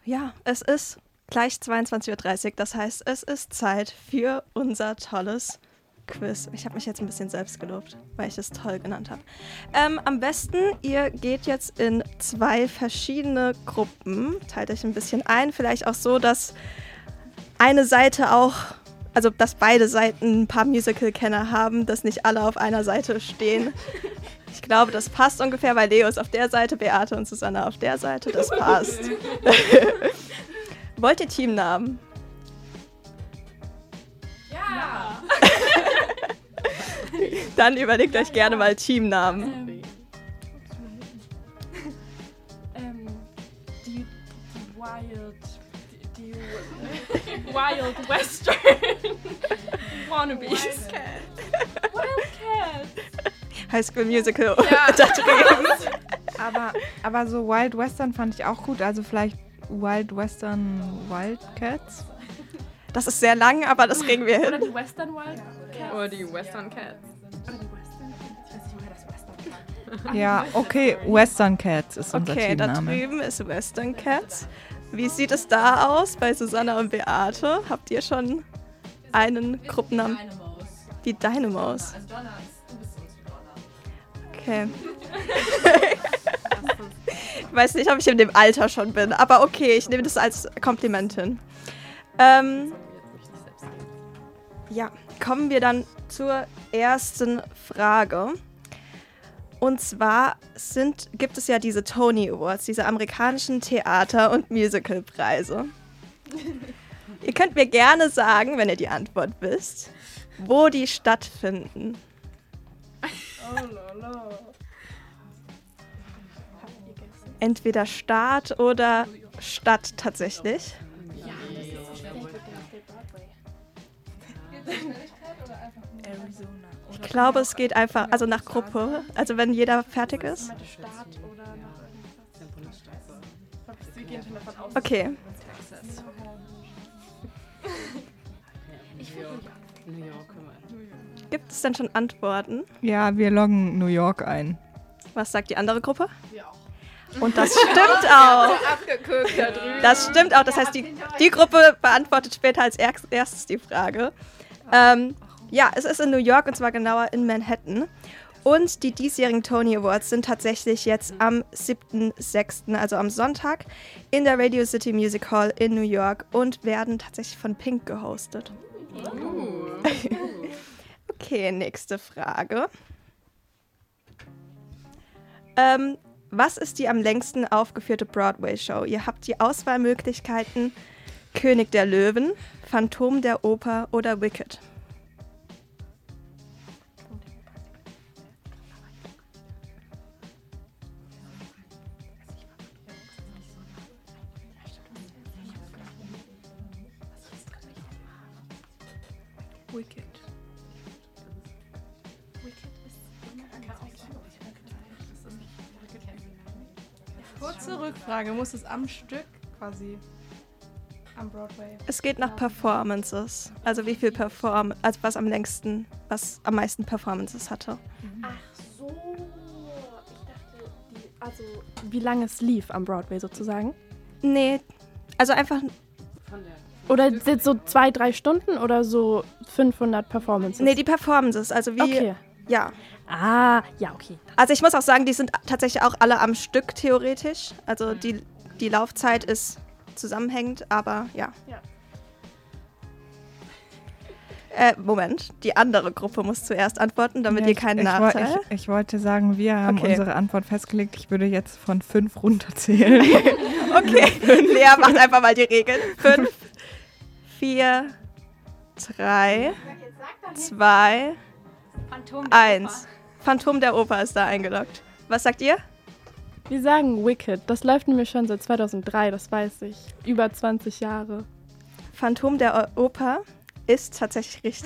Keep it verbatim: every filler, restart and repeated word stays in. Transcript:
Ja, es ist gleich zweiundzwanzig Uhr dreißig, das heißt, es ist Zeit für unser tolles Quiz. Ich habe mich jetzt ein bisschen selbst gelobt, weil ich es toll genannt habe. Ähm, am besten, ihr geht jetzt in zwei verschiedene Gruppen, teilt euch ein bisschen ein, vielleicht auch so, dass eine Seite auch, also dass beide Seiten ein paar Musical-Kenner haben, dass nicht alle auf einer Seite stehen. Ich glaube, das passt ungefähr, weil Leo ist auf der Seite, Beate und Susanne auf der Seite, das passt. Wollt ihr Teamnamen? Ja! Dann überlegt euch gerne mal Teamnamen. Ähm, ähm, die, die Wild... Die, die Wild Western Wannabes. Wild Cat. Wild Cat. High School Musical. Ja. Da drüben. Aber, aber so Wild Western fand ich auch gut. Also vielleicht Wild Western Wildcats. Das ist sehr lang, aber das kriegen wir Oder hin. die Western Wild Cat. Oder die Western Cats. Oder die Western Cat. Ich weiß nicht, woher das Western kam. Ja, okay, Western Cats ist unser Okay, da Teamname. drüben ist Western Cats. Wie sieht es da aus bei Susanna und Beate? Habt ihr schon einen Gruppennamen? Dynamos. Die Dynamos. Also Donna ist, du bist uns wie Okay. Donna. Ich weiß nicht, ob ich in dem Alter schon bin, aber okay, ich nehme das als Kompliment hin. Ähm, ja, kommen wir dann zur ersten Frage. Und zwar sind, gibt es ja diese Tony Awards, diese amerikanischen Theater- und Musicalpreise. Ihr könnt mir gerne sagen, wenn ihr die Antwort wisst, wo die stattfinden. Oh lala. Entweder Staat oder Stadt tatsächlich. Arizona. Ich glaube, es geht einfach, also nach Gruppe, also wenn jeder fertig ist. Staat oder nach irgendwas. Wir gehen schon davon aus. Okay, New York, können wir. gibt es denn schon Antworten? Ja, wir loggen New York ein. Was sagt die andere Gruppe? Wir auch. Und das stimmt auch. Abgeguckt da drüben. Das stimmt auch. Das heißt, die, die Gruppe beantwortet später als erst- erstes die Frage. Ähm, ja, es ist in New York und zwar genauer in Manhattan. Und die diesjährigen Tony Awards sind tatsächlich jetzt am siebten sechsten, also am Sonntag, in der Radio City Music Hall in New York und werden tatsächlich von Pink gehostet. Okay, nächste Frage. Ähm, was ist die am längsten aufgeführte Broadway-Show? Ihr habt die Auswahlmöglichkeiten König der Löwen, Phantom der Oper oder Wicked. Wicked. Kurze Rückfrage, muss es am Stück quasi am Broadway? Es geht nach Performances. Also wie viel Perform, also was am längsten, was am meisten Performances hatte. Ach so. Ich dachte, die, also wie lange es lief am Broadway sozusagen? Nee, also einfach, Von der. Oder sind so zwei, drei Stunden oder so fünfhundert Performances? nee, die Performances, also wie, Okay. ja. Ah, ja, okay. Also ich muss auch sagen, die sind tatsächlich auch alle am Stück theoretisch. Also die, die Laufzeit ist zusammenhängend, aber ja. Ja. Äh, Moment, die andere Gruppe muss zuerst antworten, damit Ja, ihr ich- keinen ich, woll- Nachteil. Ich, ich wollte sagen, wir haben Okay. unsere Antwort festgelegt. Ich würde jetzt von fünf runterzählen. Okay, Lea macht einfach mal die Regeln. Fünf, vier, drei, zwei, Phantom der eins. Phantom der Oper ist da eingeloggt. Was sagt ihr? Wir sagen Wicked. Das läuft nämlich schon seit zweitausenddrei, das weiß ich. Über zwanzig Jahre. Phantom der O- Oper ist tatsächlich richtig.